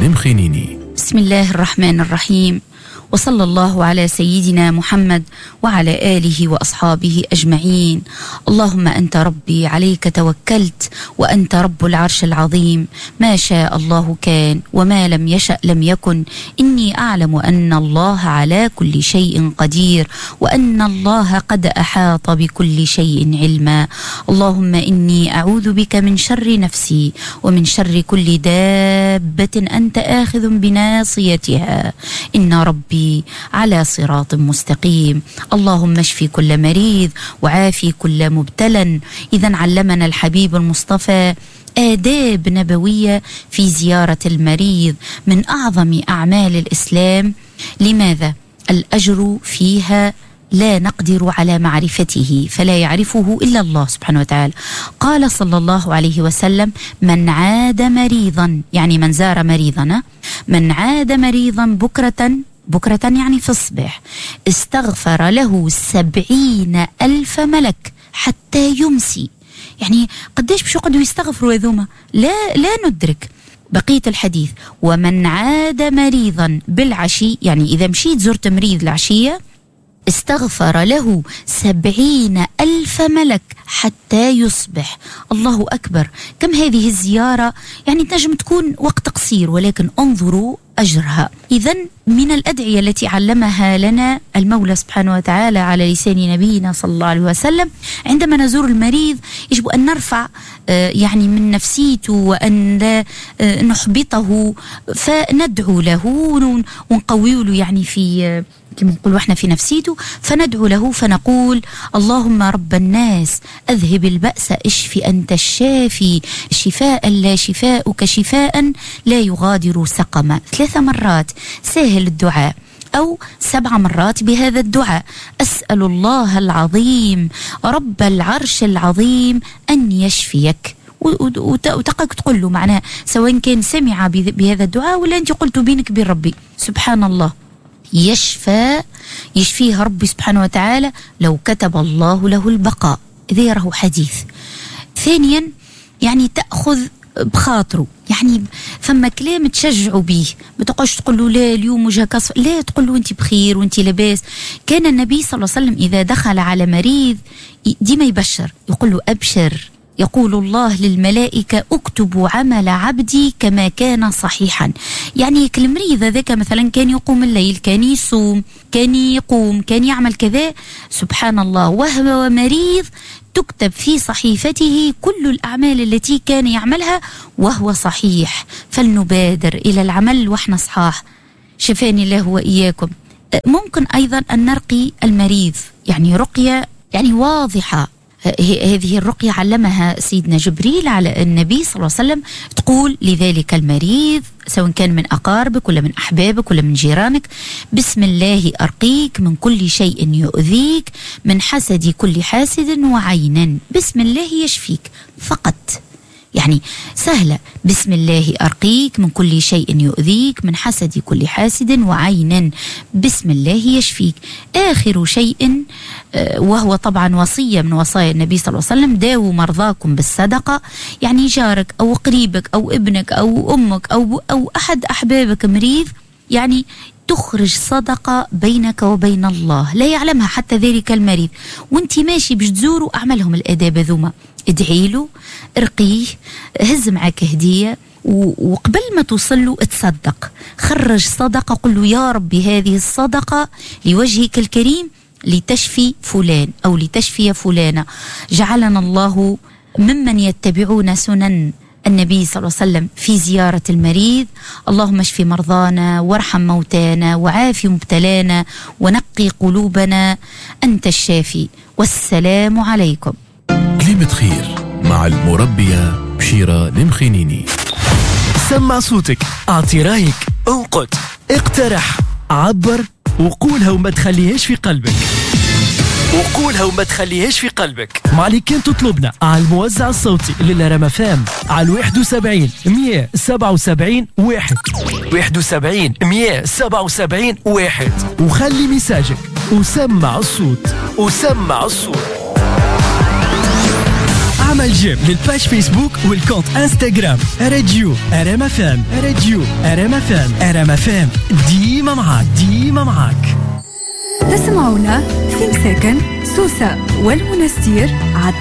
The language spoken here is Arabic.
المخينيني. بسم الله الرحمن الرحيم، وصلى الله على سيدنا محمد وعلى آله وأصحابه أجمعين. اللهم أنت ربي عليك توكلت، وأنت رب العرش العظيم. ما شاء الله كان، وما لم يشأ لم يكن. إني أعلم أن الله على كل شيء قدير، وأن الله قد أحاط بكل شيء علما. اللهم إني أعوذ بك من شر نفسي، ومن شر كل دابة أنت آخذ بناصيتها، إن ربي على صراط مستقيم. اللهم اشفي كل مريض، وعافي كل مبتلى. إذن علمنا الحبيب المصطفى آداب نبوية في زيارة المريض من أعظم أعمال الإسلام. لماذا؟ الأجر فيها لا نقدر على معرفته، فلا يعرفه إلا الله سبحانه وتعالى. قال صلى الله عليه وسلم: من عاد مريضا، يعني من زار مريضنا، من عاد مريضا بكرة يعني في الصباح، استغفر له 70,000 ملك حتى يمسي. يعني قديش باش يقعدوا يستغفروا هذوما؟ لا ندرك بقية الحديث. ومن عاد مريضا بالعشي، يعني إذا مشيت زرت مريض العشية، استغفر له 70,000 ملك حتى يصبح. الله أكبر، كم هذه الزيارة! يعني تنجم تكون وقت قصير، ولكن انظروا أجرها. إذن من الأدعية التي علمها لنا المولى سبحانه وتعالى على لسان نبينا صلى الله عليه وسلم، عندما نزور المريض يجب أن نرفع يعني من نفسيته، وأن لا نحبطه، فندعو له ونقوي له، يعني في كما نقول احنا في نفسيته، فندعو له فنقول: اللهم رب الناس أذهب البأس اشف أنت الشافي، شفاء لا شفاؤك شفاء لا يغادر سقما. 3 مرات سهل الدعاء، أو 7 مرات بهذا الدعاء: أسأل الله العظيم رب العرش العظيم أن يشفيك. وتقعد تقول له معناه، سواء كان سمع بهذا الدعاء ولا أنت قلت بينك وبين ربي. سبحان الله، يشفيه ربي سبحانه وتعالى لو كتب الله له البقاء. ذي راه حديث. ثانيا، يعني تأخذ بخاطره، يعني ثم كلام تشجعوا به، ما تقعدش تقول له لا اليوم وجهك اصفر، لا، تقول له انت بخير وانت لاباس. كان النبي صلى الله عليه وسلم إذا دخل على مريض ديما يبشر، يقول له: أبشر، يقول الله للملائكة: اكتبوا عمل عبدي كما كان صحيحا. يعني المريض ذاك مثلا كان يقوم الليل، كان يصوم، كان يقوم، كان يعمل كذا، سبحان الله، وهو مريض تكتب في صحيفته كل الأعمال التي كان يعملها وهو صحيح. فلنبادر إلى العمل وإحنا صحاح، شفاني الله وإياكم. ممكن أيضا أن نرقي المريض، يعني رقية يعني واضحة. هذه الرقية علمها سيدنا جبريل على النبي صلى الله عليه وسلم، تقول لذلك المريض سواء كان من أقاربك ولا من أحبابك ولا من جيرانك: بسم الله أرقيك من كل شيء يؤذيك، من حسد كل حاسد وعين، بسم الله يشفيك. فقط، يعني سهلة. بسم الله أرقيك من كل شيء يؤذيك، من حسد كل حاسد وعين، بسم الله يشفيك. آخر شيء، وهو طبعا وصية من وصايا النبي صلى الله عليه وسلم: داووا مرضاكم بالصدقة. يعني جارك أو قريبك أو ابنك أو أمك أو أحد أحبابك مريض، يعني تخرج صدقة بينك وبين الله لا يعلمها حتى ذلك المريض، وانت ماشي باش تزوره. أعملهم الآداب ذوما: ادعي له، ارقيه، هز معك هدية، وقبل ما توصل له اتصدق، خرج صدقة، قل له: يا ربي هذه الصدقة لوجهك الكريم لتشفي فلان أو لتشفي فلانة. جعلنا الله ممن يتبعون سنن النبي صلى الله عليه وسلم في زيارة المريض. اللهم اشف مرضانا، وارحم موتانا، وعافي مبتلانا، ونقي قلوبنا، أنت الشافي. والسلام عليكم. كلمة خير مع المربية بشيرة المخينيني. سمع صوتك، اعطي رايك، انقد، اقترح، عبر، وقولها وما تخليهاش في قلبك. ما عليك كان تطلبنا على الموزع الصوتي للرام فام على 71 177 1 71 177 1، وخلي مساجك وسمع الصوت. اعمل جيم للباج فيسبوك والكونت انستغرام راديو RMFM. راديو RMFM. RMFM ديما معاك. تسمعونا في مساكن سوسة والمنستير.